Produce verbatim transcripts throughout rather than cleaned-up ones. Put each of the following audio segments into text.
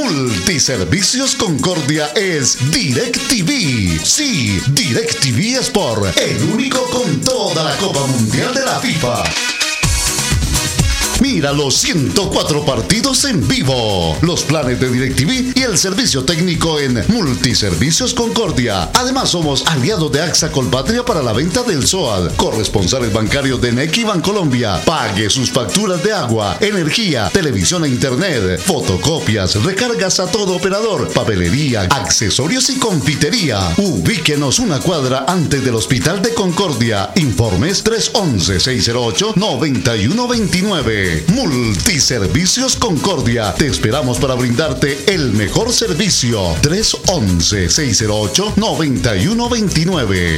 Multiservicios Concordia es DirecTV. Sí, DirecTV Sport, el único con toda la Copa Mundial de la FIFA. Mira los ciento cuatro partidos en vivo, los planes de DirecTV y el servicio técnico en Multiservicios Concordia. Además, somos aliados de AXA Colpatria para la venta del S O A D, corresponsales bancarios de Nequi Bancolombia. Pague sus facturas de agua, energía, televisión e internet, fotocopias, recargas a todo operador, papelería, accesorios y confitería. Ubíquenos una cuadra antes del Hospital de Concordia. Informes tres once, seis cero ocho, noventa y uno veintinueve. Multiservicios Concordia. Te esperamos para brindarte el mejor servicio. tres once, seis cero ocho, noventa y uno veintinueve.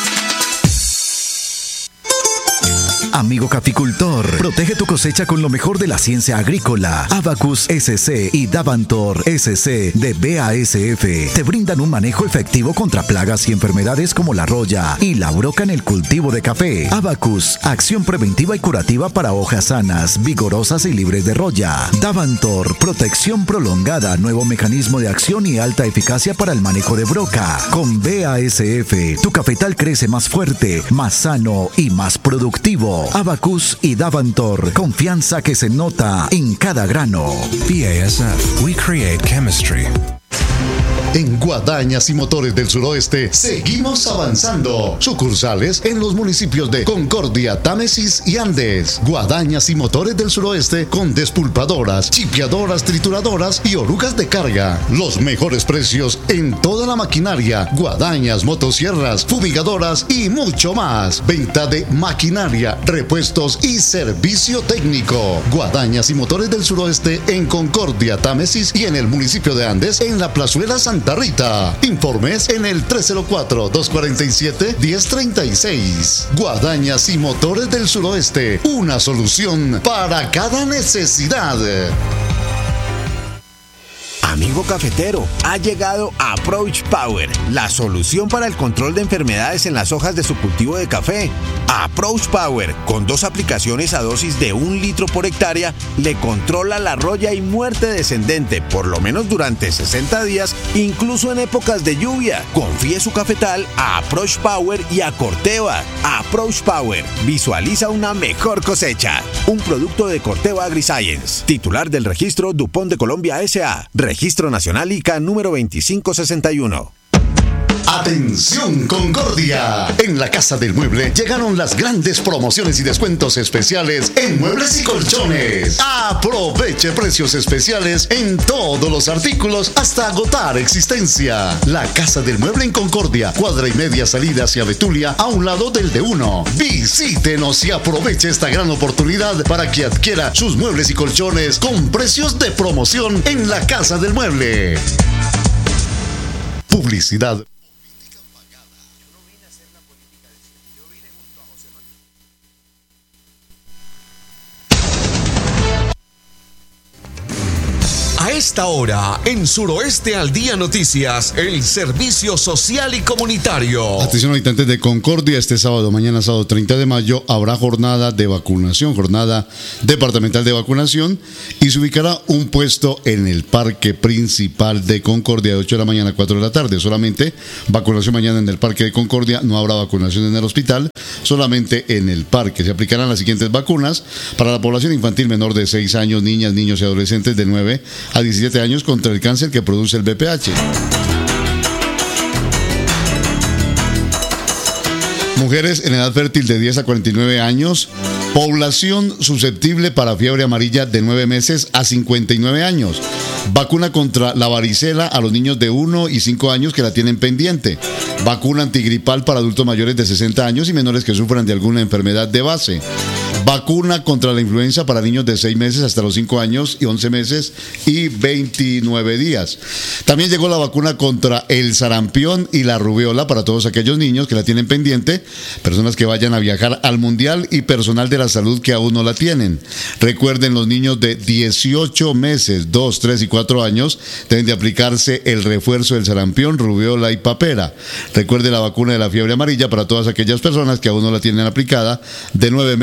Amigo caficultor, protege tu cosecha con lo mejor de la ciencia agrícola. Abacus S C y Davantor S C de B A S F te brindan un manejo efectivo contra plagas y enfermedades como la roya y la broca en el cultivo de café. Abacus, acción preventiva y curativa para hojas sanas, vigorosas y libres de roya. Davantor, protección prolongada, nuevo mecanismo de acción y alta eficacia para el manejo de broca. Con B A S F, tu cafetal crece más fuerte, más sano y más productivo. Abacus y Davantor, confianza que se nota en cada grano. B A S F, we create chemistry. En Guadañas y Motores del Suroeste seguimos avanzando. Sucursales en los municipios de Concordia, Támesis y Andes. Guadañas y Motores del Suroeste con despulpadoras, chipeadoras, trituradoras y orugas de carga. Los mejores precios en toda la maquinaria. Guadañas, motosierras, fumigadoras y mucho más. Venta de maquinaria, repuestos y servicio técnico. Guadañas y Motores del Suroeste en Concordia, Támesis y en el municipio de Andes en la Plazuela Santa Rita. Informes en el tres cero cuatro, dos cuatro siete, uno cero tres seis. Guadañas y Motores del Suroeste, una solución para cada necesidad. Amigo cafetero, ha llegado Approach Power, la solución para el control de enfermedades en las hojas de su cultivo de café. Approach Power, con dos aplicaciones a dosis de un litro por hectárea, le controla la roya y muerte descendente, por lo menos durante sesenta días, incluso en épocas de lluvia. Confíe su cafetal a Approach Power y a Corteva. Approach Power, visualiza una mejor cosecha. Un producto de Corteva AgriScience, titular del registro DuPont de Colombia S A Registro Nacional I C A número veinticinco sesenta y uno. ¡Atención Concordia! En la Casa del Mueble llegaron las grandes promociones y descuentos especiales en muebles y colchones. Aproveche precios especiales en todos los artículos hasta agotar existencia. La Casa del Mueble en Concordia, cuadra y media salida hacia Betulia, a un lado del D uno. Visítenos y aproveche esta gran oportunidad para que adquiera sus muebles y colchones con precios de promoción en la Casa del Mueble. Publicidad. A esta hora, en Suroeste al Día Noticias, el servicio social y comunitario. Atención habitantes de Concordia, este sábado, mañana sábado treinta de mayo, habrá jornada de vacunación, jornada departamental de vacunación, y se ubicará un puesto en el parque principal de Concordia de ocho de la mañana a cuatro de la tarde. Solamente vacunación mañana en el parque de Concordia, no habrá vacunación en el hospital, solamente en el parque. Se aplicarán las siguientes vacunas para la población infantil menor de seis años, niñas, niños y adolescentes de nueve a diecisiete años contra el cáncer que produce el B P H. Mujeres en edad fértil de diez a cuarenta y nueve años. Población susceptible para fiebre amarilla de nueve meses a cincuenta y nueve años. Vacuna contra la varicela a los niños de uno y cinco años que la tienen pendiente. Vacuna antigripal para adultos mayores de sesenta años y menores que sufran de alguna enfermedad de base. Vacuna contra la influenza para niños de seis meses hasta los cinco años y once meses y veintinueve días. También llegó la vacuna contra el sarampión y la rubiola para todos aquellos niños que la tienen pendiente, personas que vayan a viajar al mundial y personal de la salud que aún no la tienen. Recuerden, los niños de dieciocho meses, dos, tres y cuatro años deben de aplicarse el refuerzo del sarampión, rubiola y papera. Recuerde la vacuna de la fiebre amarilla para todas aquellas personas que aún no la tienen aplicada, de nueve meses a cincuenta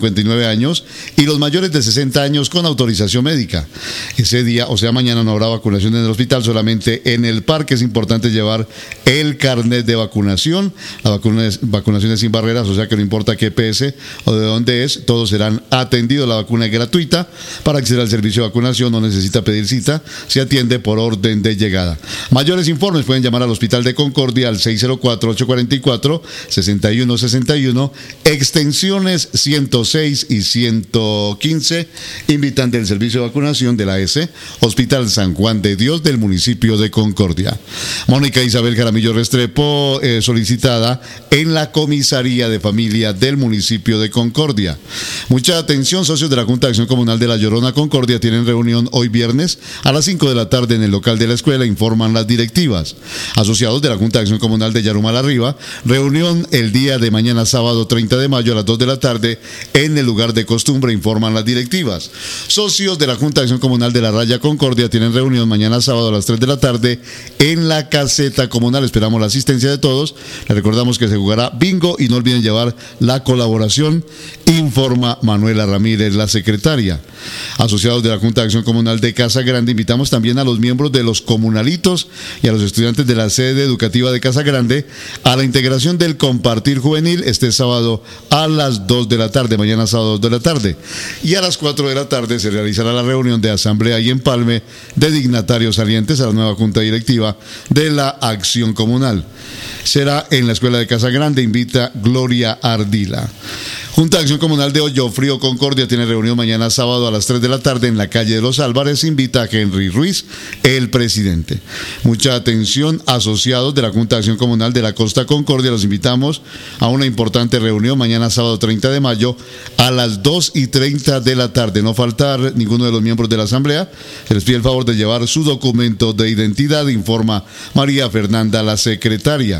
cincuenta y nueve años y los mayores de sesenta años con autorización médica. Ese día, o sea, mañana no habrá vacunación en el hospital, solamente en el parque. Es importante llevar el carnet de vacunación. La vacuna es, vacunación es sin barreras, o sea que no importa qué P S o de dónde es, todos serán atendidos. La vacuna es gratuita. Para acceder al servicio de vacunación no necesita pedir cita, se atiende por orden de llegada. Mayores informes pueden llamar al Hospital de Concordia al seis cero cuatro, ocho cuatro cuatro, seis uno seis uno, extensiones ciento seis y ciento quince. Invitan del servicio de vacunación de la S, Hospital San Juan de Dios del municipio de Concordia. Mónica Isabel Jaramillo Restrepo, eh, solicitada en la comisaría de familia del municipio de Concordia. Mucha atención, socios de la Junta de Acción Comunal de La Llorona Concordia tienen reunión hoy viernes a las cinco de la tarde en el local de la escuela, informan las directivas. Asociados de la Junta de Acción Comunal de Yarumal Arriba, reunión el día de mañana sábado treinta de mayo a las dos de la tarde en el lugar de costumbre, informan las directivas. Socios de la Junta de Acción Comunal de La Raya Concordia tienen reunión mañana sábado a las tres de la tarde en la caseta comunal. Esperamos la asistencia de todos. Les recordamos que se jugará bingo y no olviden llevar la colaboración, informa Manuela Ramírez, la secretaria. Asociados de la Junta de Acción Comunal de Casa Grande, invitamos también a los miembros de los comunalitos y a los estudiantes de la sede educativa de Casa Grande a la integración del compartir juvenil este sábado a las dos de la tarde, mañana sábado dos de la tarde. Y a las cuatro de la tarde se realizará la reunión de asamblea y empalme de dignatarios salientes a la nueva junta directiva de la Acción Comunal. Será en la Escuela de Casa Grande, invita Gloria Ardila. Junta de Acción Comunal de Hoyo Frío Concordia tiene reunión mañana sábado a las tres de la tarde en la calle de los Álvarez, invita a Henry Ruiz, el presidente. Mucha atención, asociados de la Junta de Acción Comunal de la Costa Concordia, los invitamos a una importante reunión mañana sábado treinta de mayo a las dos y treinta de la tarde. No faltar ninguno de los miembros de la asamblea. Se les pide el favor de llevar su documento de identidad, informa María Fernanda, la secretaria.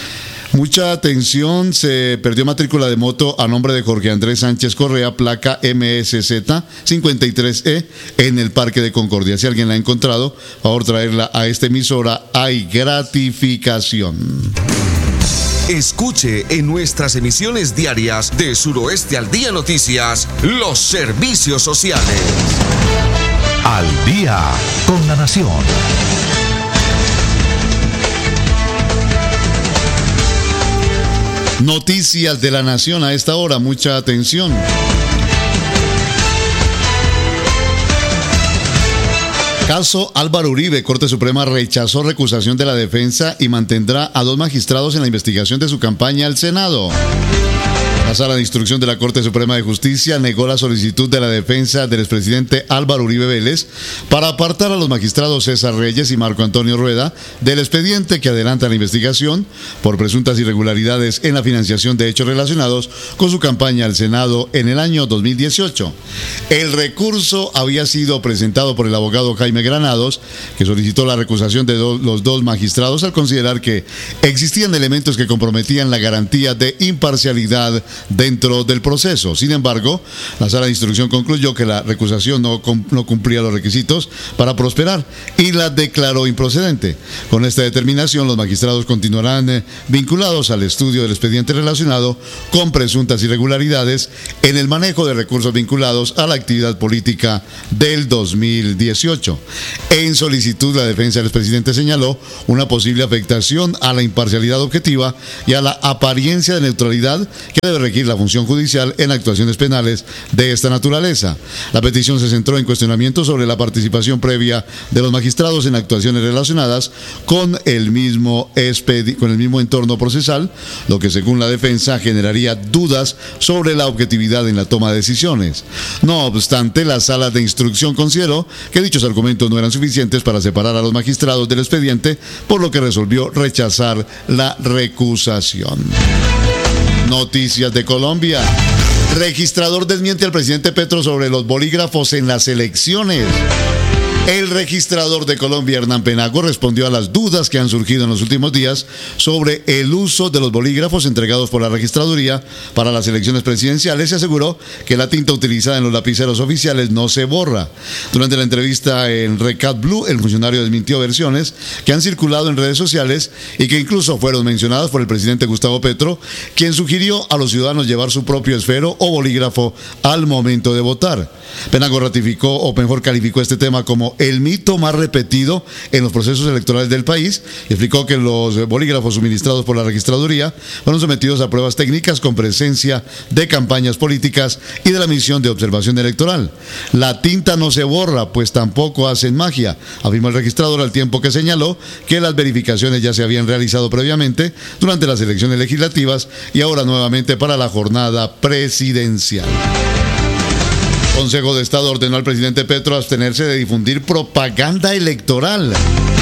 Mucha atención, se perdió matrícula de moto a nombre de Jorge Andrés Sánchez Correa, placa M S Z cincuenta y tres E, en el Parque de Concordia. Si alguien la ha encontrado, por favor traerla a esta emisora, hay gratificación. Escuche en nuestras emisiones diarias de Suroeste al Día Noticias los servicios sociales. Al día con la nación. Noticias de la Nación a esta hora, mucha atención. Caso Álvaro Uribe, Corte Suprema rechazó recusación de la defensa y mantendrá a dos magistrados en la investigación de su campaña al Senado. La Sala de Instrucción de la Corte Suprema de Justicia negó la solicitud de la defensa del expresidente Álvaro Uribe Vélez para apartar a los magistrados César Reyes y Marco Antonio Rueda del expediente que adelanta la investigación por presuntas irregularidades en la financiación de hechos relacionados con su campaña al Senado en el año dos mil dieciocho. El recurso había sido presentado por el abogado Jaime Granados, que solicitó la recusación de do- los dos magistrados al considerar que existían elementos que comprometían la garantía de imparcialidad dentro del proceso. Sin embargo, la Sala de Instrucción concluyó que la recusación no, no cumplía los requisitos para prosperar y la declaró improcedente. Con esta determinación, los magistrados continuarán eh, vinculados al estudio del expediente relacionado con presuntas irregularidades en el manejo de recursos vinculados a la actividad política del dos mil dieciocho. En solicitud, la defensa del expresidente señaló una posible afectación a la imparcialidad objetiva y a la apariencia de neutralidad que debe regir la función judicial en actuaciones penales de esta naturaleza. La petición se centró en cuestionamientos sobre la participación previa de los magistrados en actuaciones relacionadas con el mismo expedi- con el mismo entorno procesal, lo que según la defensa generaría dudas sobre la objetividad en la toma de decisiones. No obstante, la Sala de Instrucción consideró que dichos argumentos no eran suficientes para separar a los magistrados del expediente, por lo que resolvió rechazar la recusación. Noticias de Colombia. Registrador desmiente al presidente Petro sobre los bolígrafos en las elecciones. El registrador de Colombia, Hernán Penago, respondió a las dudas que han surgido en los últimos días sobre el uso de los bolígrafos entregados por la registraduría para las elecciones presidenciales y aseguró que la tinta utilizada en los lapiceros oficiales no se borra. Durante la entrevista en Recat Blue, el funcionario desmintió versiones que han circulado en redes sociales y que incluso fueron mencionadas por el presidente Gustavo Petro, quien sugirió a los ciudadanos llevar su propio esfero o bolígrafo al momento de votar. Penago ratificó, o mejor calificó este tema como el mito más repetido en los procesos electorales del país y explicó que los bolígrafos suministrados por la registraduría fueron sometidos a pruebas técnicas con presencia de campañas políticas y de la misión de observación electoral. La tinta no se borra, pues tampoco hacen magia, afirmó el registrador, al tiempo que señaló que las verificaciones ya se habían realizado previamente durante las elecciones legislativas y ahora nuevamente para la jornada presidencial. Consejo de Estado ordenó al presidente Petro abstenerse de difundir propaganda electoral.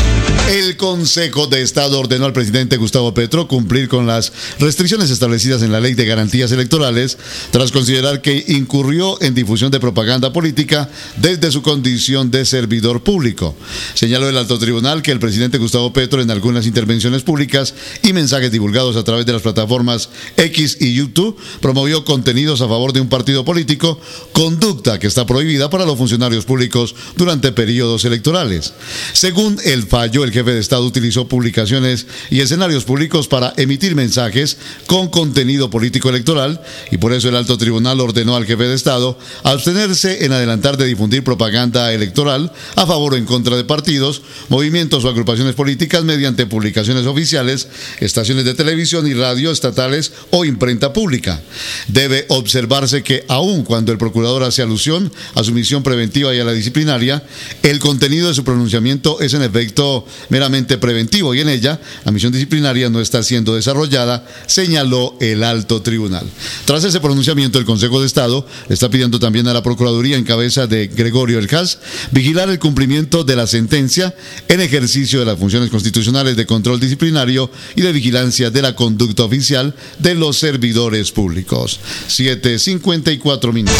El Consejo de Estado ordenó al presidente Gustavo Petro cumplir con las restricciones establecidas en la Ley de Garantías Electorales tras considerar que incurrió en difusión de propaganda política desde su condición de servidor público. Señaló el alto tribunal que el presidente Gustavo Petro, en algunas intervenciones públicas y mensajes divulgados a través de las plataformas X y YouTube, promovió contenidos a favor de un partido político, conducta que está prohibida para los funcionarios públicos durante periodos electorales. Según el fallo, el jefe de Estado utilizó publicaciones y escenarios públicos para emitir mensajes con contenido político electoral y por eso el alto tribunal ordenó al jefe de Estado abstenerse en adelantar de difundir propaganda electoral a favor o en contra de partidos, movimientos o agrupaciones políticas mediante publicaciones oficiales, estaciones de televisión y radio estatales o imprenta pública. Debe observarse que aun cuando el procurador hace alusión a su misión preventiva y a la disciplinaria, el contenido de su pronunciamiento es en efecto meramente preventivo y en ella la misión disciplinaria no está siendo desarrollada, señaló el alto tribunal. Tras ese pronunciamiento, el Consejo de Estado le está pidiendo también a la Procuraduría, en cabeza de Gregorio Elcaz, vigilar el cumplimiento de la sentencia en ejercicio de las funciones constitucionales de control disciplinario y de vigilancia de la conducta oficial de los servidores públicos. siete cincuenta y cuatro minutos.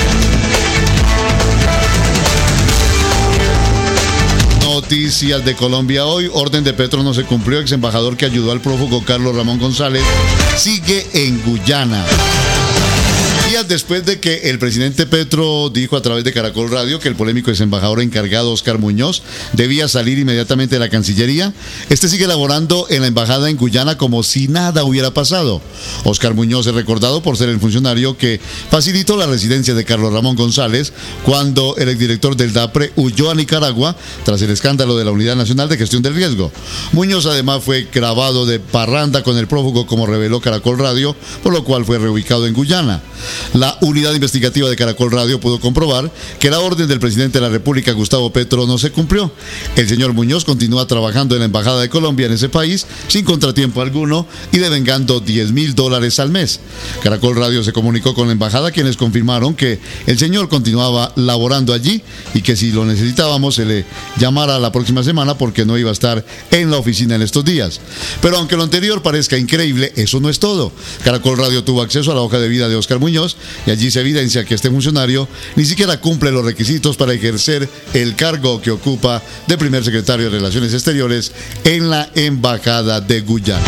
Noticias de Colombia hoy. Orden de Petro no se cumplió. Ex embajador que ayudó al prófugo Carlos Ramón González sigue en Guyana. Días después de que el presidente Petro dijo a través de Caracol Radio que el polémico ex embajador encargado Óscar Muñoz debía salir inmediatamente de la Cancillería, este sigue laborando en la embajada en Guyana como si nada hubiera pasado. Óscar Muñoz es recordado por ser el funcionario que facilitó la residencia de Carlos Ramón González cuando el exdirector del DAPRE huyó a Nicaragua tras el escándalo de la Unidad Nacional de Gestión del Riesgo. Muñoz además fue grabado de parranda con el prófugo, como reveló Caracol Radio, por lo cual fue reubicado en Guyana. La unidad investigativa de Caracol Radio pudo comprobar que la orden del presidente de la República, Gustavo Petro, no se cumplió. El señor Muñoz continúa trabajando en la Embajada de Colombia en ese país sin contratiempo alguno y devengando diez mil dólares al mes. Caracol Radio se comunicó con la embajada, quienes confirmaron que el señor continuaba laborando allí y que si lo necesitábamos se le llamara la próxima semana porque no iba a estar en la oficina en estos días. Pero aunque lo anterior parezca increíble, eso no es todo. Caracol Radio tuvo acceso a la hoja de vida de Óscar Muñoz y allí se evidencia que este funcionario ni siquiera cumple los requisitos para ejercer el cargo que ocupa de primer secretario de Relaciones Exteriores en la Embajada de Guyana.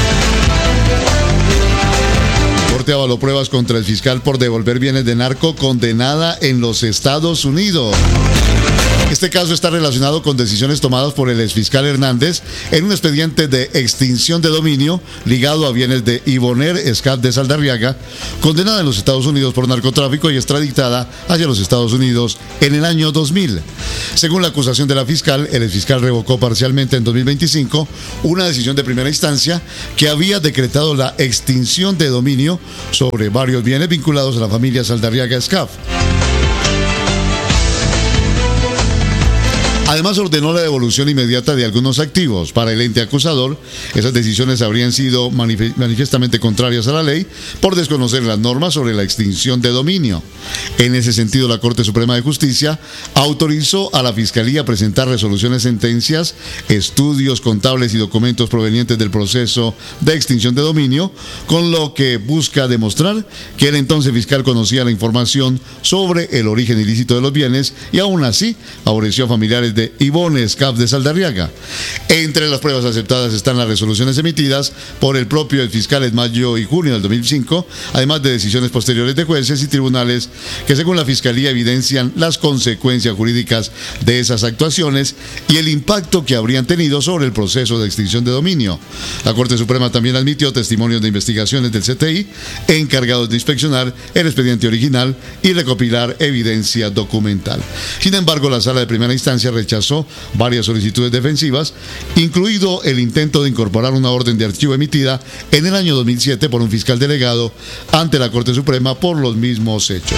Corte avaló pruebas contra el fiscal por devolver bienes de narco condenada en los Estados Unidos. Este caso está relacionado con decisiones tomadas por el exfiscal Hernández en un expediente de extinción de dominio ligado a bienes de Ivoner Escap de Saldarriaga, condenada en los Estados Unidos por narcotráfico y extraditada hacia los Estados Unidos en el año dos mil. Según la acusación de la fiscal, el exfiscal revocó parcialmente en dos mil veinticinco una decisión de primera instancia que había decretado la extinción de dominio sobre varios bienes vinculados a la familia Saldarriaga Escap. Además, ordenó la devolución inmediata de algunos activos. Para el ente acusador, esas decisiones habrían sido manif- manifiestamente contrarias a la ley por desconocer las normas sobre la extinción de dominio. En ese sentido, la Corte Suprema de Justicia autorizó a la Fiscalía a presentar resoluciones, sentencias, estudios contables y documentos provenientes del proceso de extinción de dominio, con lo que busca demostrar que el entonces fiscal conocía la información sobre el origen ilícito de los bienes y aún así favoreció a familiares de Ivonne Escaf de Saldarriaga. Entre las pruebas aceptadas están las resoluciones emitidas por el propio fiscal en mayo y junio del dos mil cinco, además de decisiones posteriores de jueces y tribunales que según la Fiscalía evidencian las consecuencias jurídicas de esas actuaciones y el impacto que habrían tenido sobre el proceso de extinción de dominio. La Corte Suprema también admitió testimonios de investigaciones del C T I encargados de inspeccionar el expediente original y recopilar evidencia documental. Sin embargo, la Sala de Primera Instancia rechazó varias solicitudes defensivas, incluido el intento de incorporar una orden de archivo emitida en el año dos mil siete por un fiscal delegado ante la Corte Suprema por los mismos hechos.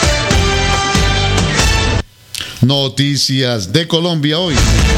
Noticias de Colombia hoy.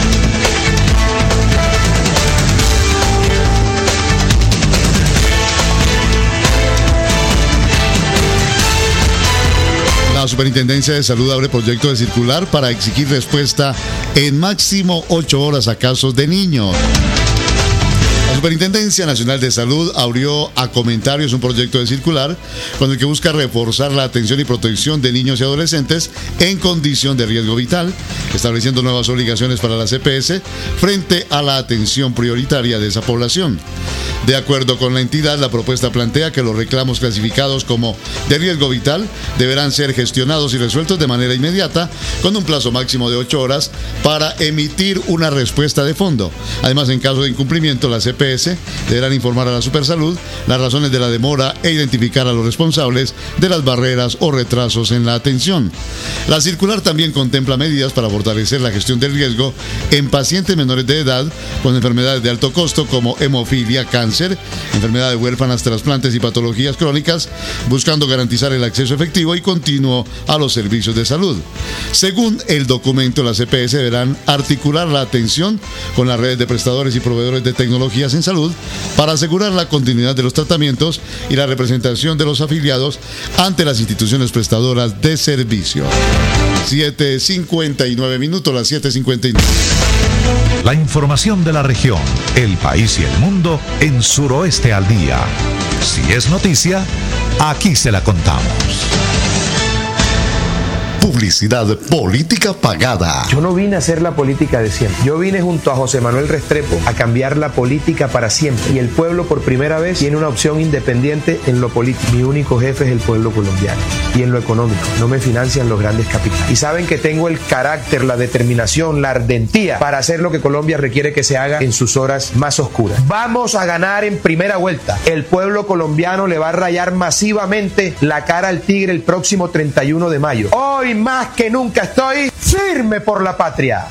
La Superintendencia de Salud abre proyecto de circular para exigir respuesta en máximo ocho horas a casos de niños. La Superintendencia Nacional de Salud abrió a comentarios un proyecto de circular con el que busca reforzar la atención y protección de niños y adolescentes en condición de riesgo vital, estableciendo nuevas obligaciones para la C P S frente a la atención prioritaria de esa población. De acuerdo con la entidad, la propuesta plantea que los reclamos clasificados como de riesgo vital deberán ser gestionados y resueltos de manera inmediata, con un plazo máximo de ocho horas para emitir una respuesta de fondo. Además, en caso de incumplimiento, la C P S deberán informar a la Supersalud las razones de la demora e identificar a los responsables de las barreras o retrasos en la atención. La circular también contempla medidas para fortalecer la gestión del riesgo en pacientes menores de edad con enfermedades de alto costo como hemofilia, cáncer, enfermedades huérfanas, trasplantes y patologías crónicas, buscando garantizar el acceso efectivo y continuo a los servicios de salud. Según el documento, las C P S deberán articular la atención con las redes de prestadores y proveedores de tecnologías en salud para asegurar la continuidad de los tratamientos y la representación de los afiliados ante las instituciones prestadoras de servicio. siete cincuenta y nueve minutos, las siete cincuenta y nueve. La información de la región, el país y el mundo en Suroeste al Día. Si es noticia, aquí se la contamos. Publicidad política pagada. Yo no vine a hacer la política de siempre. Yo vine junto a José Manuel Restrepo a cambiar la política para siempre. Y el pueblo por primera vez tiene una opción independiente en lo político. Mi único jefe es el pueblo colombiano. Y en lo económico, no me financian los grandes capitales. Y saben que tengo el carácter, la determinación, la ardentía para hacer lo que Colombia requiere que se haga en sus horas más oscuras. Vamos a ganar en primera vuelta. El pueblo colombiano le va a rayar masivamente la cara al tigre el próximo treinta y uno de mayo. Hoy más que nunca estoy firme por la patria.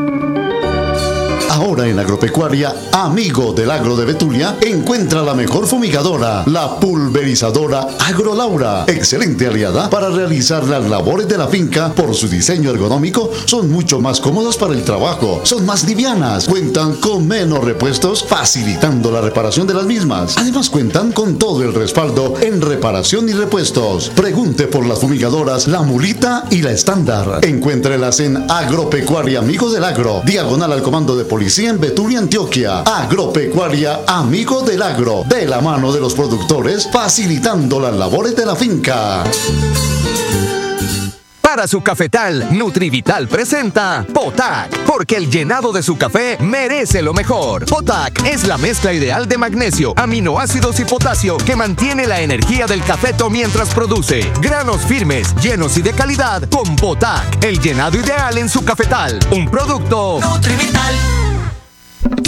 Ahora en Agropecuaria, amigo del agro de Betulia, encuentra la mejor fumigadora, la pulverizadora AgroLaura. Excelente aliada para realizar las labores de la finca. Por su diseño ergonómico, son mucho más cómodas para el trabajo, son más livianas, cuentan con menos repuestos, facilitando la reparación de las mismas. Además, cuentan con todo el respaldo en reparación y repuestos. Pregunte por las fumigadoras La Mulita y la Estándar. Encuéntrelas en Agropecuaria Amigo del Agro, diagonal al Comando de Policía en Betulia, Antioquia. Agropecuaria Amigo del Agro, de la mano de los productores, facilitando las labores de la finca. Para su cafetal, Nutrivital presenta Potac, porque el llenado de su café merece lo mejor. Potac es la mezcla ideal de magnesio, aminoácidos y potasio que mantiene la energía del cafeto mientras produce. Granos firmes, llenos y de calidad con Potac, el llenado ideal en su cafetal. Un producto Nutrivital.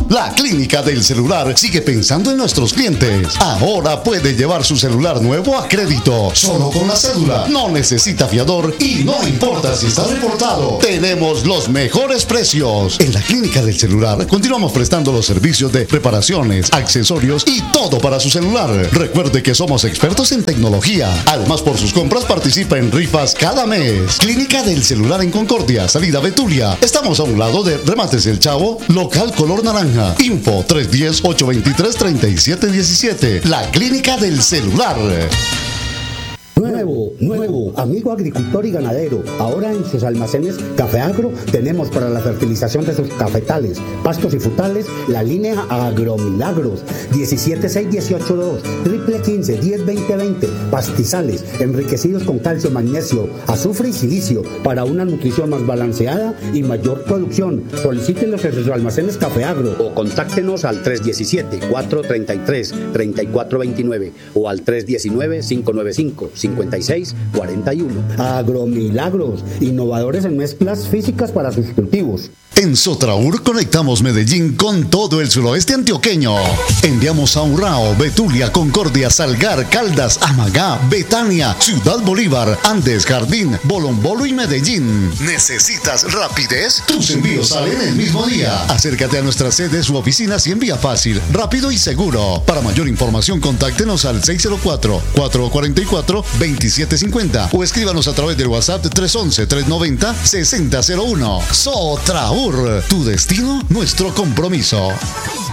La Clínica del Celular sigue pensando en nuestros clientes. Ahora puede llevar su celular nuevo a crédito, solo con la cédula. No necesita fiador y no importa si está reportado. Tenemos los mejores precios. En la Clínica del Celular continuamos prestando los servicios de reparaciones, accesorios y todo para su celular. Recuerde que somos expertos en tecnología. Además, por sus compras participa en rifas cada mes. Clínica del Celular en Concordia, salida Betulia. Estamos a un lado de Remates El Chavo, local color naranja. Info tres uno cero, ocho dos tres, tres siete uno siete. La Clínica del Celular. Nuevo, nuevo, amigo agricultor y ganadero. Ahora en sus almacenes Café Agro tenemos para la fertilización de sus cafetales, pastos y frutales la línea Agromilagros diecisiete seis dieciocho dos, triple quince diez veinte veinte, pastizales enriquecidos con calcio, magnesio, azufre y silicio para una nutrición más balanceada y mayor producción. Solicítenlos en sus almacenes Café Agro o contáctenos al tres uno siete, cuatro tres tres, tres cuatro dos nueve o al tres uno nueve, cinco nueve cinco, cincuenta y seis cuarenta y uno. Agromilagros, innovadores en mezclas físicas para sus cultivos. En Sotraur conectamos Medellín con todo el suroeste antioqueño. Enviamos a Urrao, Betulia, Concordia, Salgar, Caldas, Amagá, Betania, Ciudad Bolívar, Andes, Jardín, Bolombolo y Medellín. ¿Necesitas rapidez? Tus envíos salen el mismo día. Acércate a nuestras sedes u oficinas y envía fácil, rápido y seguro. Para mayor información, contáctenos al seis cero cuatro, cuatro cuatro cuatro, dos siete cinco cero o escríbanos a través del WhatsApp tres once, tres noventa, sesenta cero uno. Sotraur, tu destino, nuestro compromiso.